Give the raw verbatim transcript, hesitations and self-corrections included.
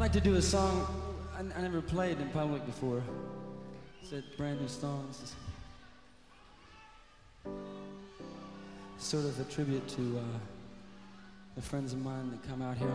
like to do a song I, I never played in public before. It's a brand new song. It's sort of a tribute to uh, the friends of mine that come out here